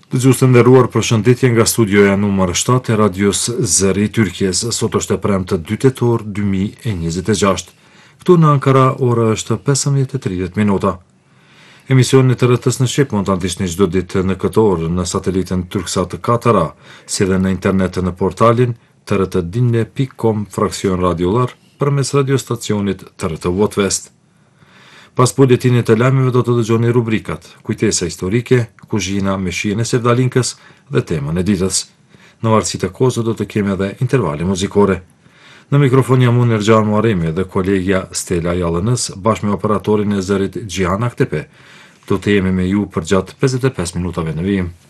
Dëgjues të nderuar, përshëndetje nga studioja numër 7 e radios Zëri i Tyrkjes. Sot është e premte 2 tetor 2026. Këtu në Ankara ora është 15:30 minuta. Emisionin e TRT-s në Shqip mund ta ndiqni çdo ditë në këtë orë në satelitin Turksat 4A, si dhe në internet në portalin trtdinle.com fraksion radiollar përmes radiostacionit TRT West. Pas buletinit të lajmeve do të dëgjoni rubrikat: kujtesa historike, kuzhina me shijen e Sevdalinkës dhe temën e ditës. Në varësi të kohës do të kemi edhe intervale muzikore. Në mikrofon jam unë Erxhan Muharremi dhe kolegja Stella Jallënës bashkë me operatorin e zërit Gjihan Aktepe. Do të jemi me ju për gjatë 55 minutave në vijim.